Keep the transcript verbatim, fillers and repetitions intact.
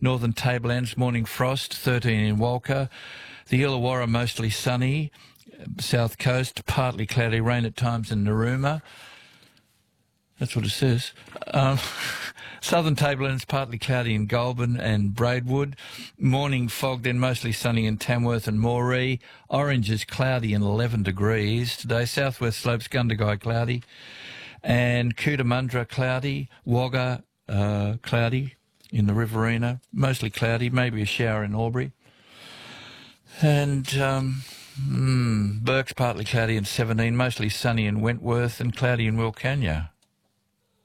Northern Tablelands, morning frost, thirteen in Walker. The Illawarra, mostly sunny. South Coast, partly cloudy, rain at times in Narooma. That's what it says. Um, Southern Tablelands, partly cloudy in Goulburn and Braidwood. Morning fog, then mostly sunny in Tamworth and Moree. Orange is cloudy and eleven degrees today. Southwest Slopes, Gundagai, cloudy. And Cootamundra, cloudy. Wagga, uh, cloudy in the Riverina. Mostly cloudy, maybe a shower in Albury. And um, mm, Burke's partly cloudy and seventeen, mostly sunny in Wentworth and cloudy in Wilcannia.